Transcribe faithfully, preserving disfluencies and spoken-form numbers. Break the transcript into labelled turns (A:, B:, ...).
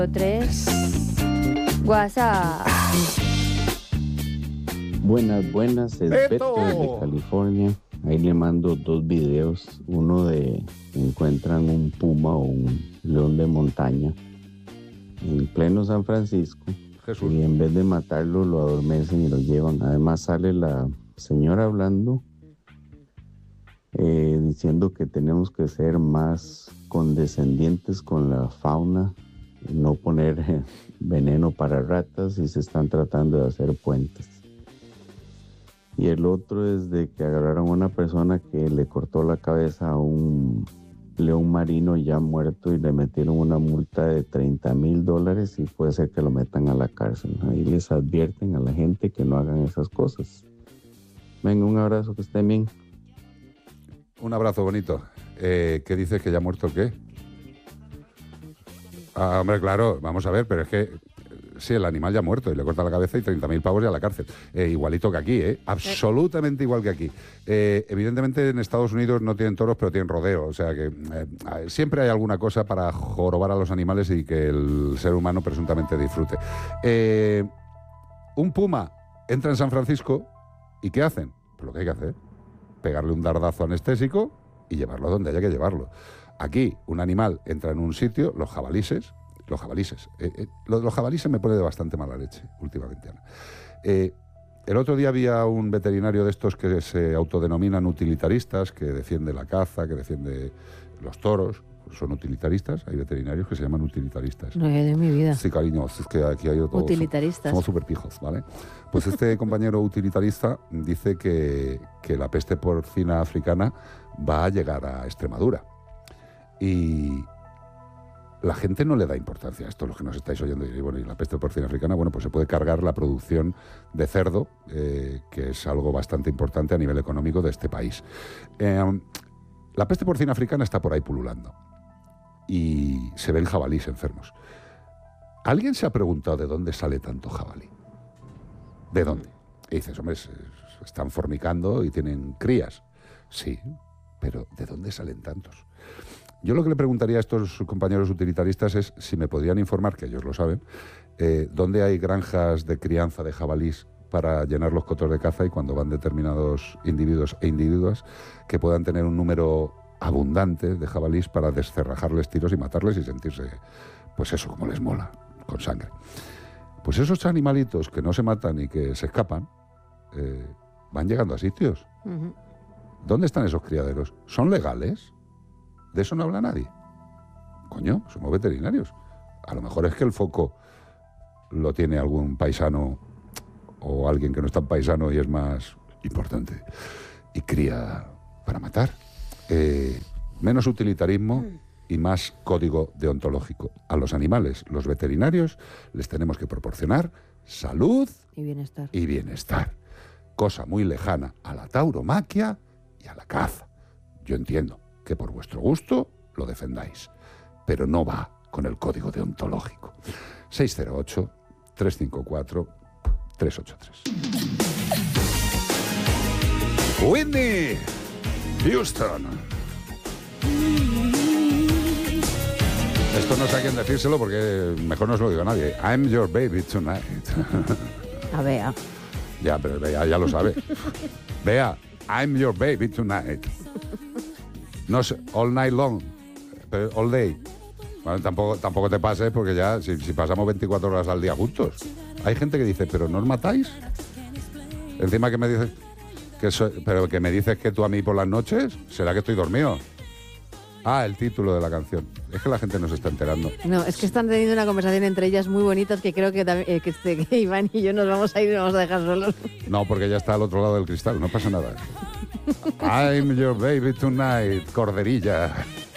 A: Tres. WhatsApp.
B: Buenas, buenas, es Beto desde California. Ahí le mando dos videos. Uno de encuentran un puma o un león de montaña en pleno San Francisco. Jesús. Y en vez de matarlo lo adormecen y lo llevan. Además sale la señora hablando eh, diciendo que tenemos que ser más condescendientes con la fauna, no poner eh, veneno para ratas, y se están tratando de hacer puentes. Y el otro es de que agarraron a una persona que le cortó la cabeza a un león marino ya muerto y le metieron una multa de treinta mil dólares y puede ser que lo metan a la cárcel. Ahí les advierten a la gente que no hagan esas cosas. Venga, un abrazo, que estén bien.
C: Un abrazo bonito. Eh, ¿Qué dices, que ya ha muerto el qué? Ah, hombre, claro, vamos a ver, pero es que sí, el animal ya ha muerto y le corta la cabeza y treinta mil pavos y a la cárcel. Eh, igualito que aquí, ¿eh? Absolutamente igual que aquí. Eh, evidentemente en Estados Unidos no tienen toros, pero tienen rodeo. O sea que eh, siempre hay alguna cosa para jorobar a los animales y que el ser humano presuntamente disfrute. Eh, un puma entra en San Francisco y ¿qué hacen? Pues lo que hay que hacer. Pegarle un dardazo anestésico y llevarlo a donde haya que llevarlo. Aquí un animal entra en un sitio, los jabalíes... Los jabalíes. Eh, eh, los, los jabalíes me pone de bastante mala leche últimamente, Ana. Eh, el otro día había un veterinario de estos que se autodenominan utilitaristas, que defiende la caza, que defiende los toros. Son utilitaristas. Hay veterinarios que se llaman utilitaristas.
A: No es de mi vida.
C: Sí, cariño, es que aquí hay otros.
A: Utilitaristas.
C: Somos súper pijos, ¿vale? Pues este compañero utilitarista dice que, que la peste porcina africana va a llegar a Extremadura. Y la gente no le da importancia a esto, los que nos estáis oyendo. Y bueno, y la peste porcina africana, bueno, pues se puede cargar la producción de cerdo, eh, que es algo bastante importante a nivel económico de este país. Eh, la peste porcina africana está por ahí pululando y se ven jabalíes enfermos. ¿Alguien se ha preguntado de dónde sale tanto jabalí? ¿De dónde? Y dices, hombre, están fornicando y tienen crías. Sí, pero ¿de dónde salen tantos? Yo lo que le preguntaría a estos compañeros utilitaristas es si me podrían informar, que ellos lo saben, eh, dónde hay granjas de crianza de jabalís para llenar los cotos de caza, y cuando van determinados individuos e individuas que puedan tener un número abundante de jabalís para descerrajarles tiros y matarles y sentirse, pues eso, como les mola, con sangre. Pues esos animalitos que no se matan y que se escapan, eh, van llegando a sitios. Uh-huh. ¿Dónde están esos criaderos? ¿Son legales? De eso no habla nadie. Coño, somos veterinarios. A lo mejor es que el foco lo tiene algún paisano o alguien que no es tan paisano y es más importante y cría para matar. Eh, menos utilitarismo y más código deontológico. A los animales, los veterinarios, les tenemos que proporcionar salud
A: y bienestar.
C: Y bienestar. Cosa muy lejana a la tauromaquia y a la caza. Yo entiendo que por vuestro gusto lo defendáis, pero no va con el código deontológico. seis cero ocho, tres cinco cuatro, tres ocho tres. Whitney Houston. Esto no sé a quién decírselo porque mejor no se lo digo a nadie. I'm your baby tonight.
A: A Bea.
C: Ya, pero Bea ya lo sabe. Bea, I'm your baby tonight. No sé, all night long, pero all day. Bueno, tampoco, tampoco te pases porque ya, si, si pasamos veinticuatro horas al día juntos. Hay gente que dice, ¿pero no os matáis? Encima que me dices, que soy, pero que me dices que tú a mí por las noches, ¿será que estoy dormido? Ah, el título de la canción. Es que la gente no se está enterando.
A: No, es que están teniendo una conversación entre ellas muy bonitas que creo que, eh, que, este, que Iván y yo nos vamos a ir y nos vamos a dejar solos.
C: No, porque ya está al otro lado del cristal, no pasa nada. I'm your baby tonight, corderilla.